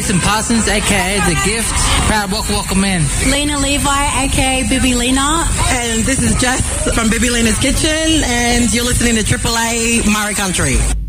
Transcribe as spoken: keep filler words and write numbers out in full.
Jason Parsons, a k a. The Gift. Proud welcome, welcome in. Lena Levi, a k a. Bibi Lena. And this is Jess from Bibi Lena's Kitchen, and you're listening to Triple A Murray Country.